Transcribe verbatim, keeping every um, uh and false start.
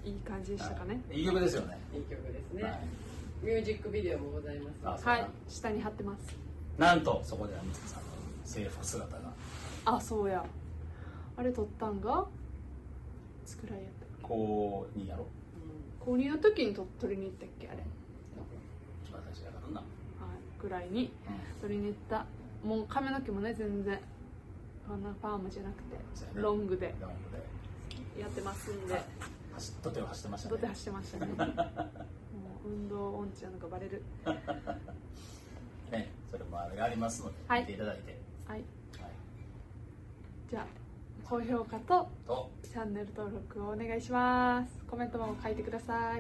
いい感じでしたかね。 いい曲ですよね。 いい曲ですね、はい、ミュージックビデオもございます。 はい、下に貼ってます。 なんとそこではみつきさんの制服姿が、 あ、そうや、あれ撮ったんがいつくらいやったっけ。 高にやろ、 高にの時に撮撮りに行ったっけあれ、 一番最初やからな、 はい、ぐらいに撮りに行った、うん、もう髪の毛もね全然こんなパーマじゃなくてロングでロングでやってますんで、 はい、走っとては走ってましたね。 とて走ってましたねもう運動音痴なのがバレるね、それもあれがありますので、はい、見ていただいて、 はい、はい、じゃあ高評価とチャンネル登録をお願いします。コメントも書いてください。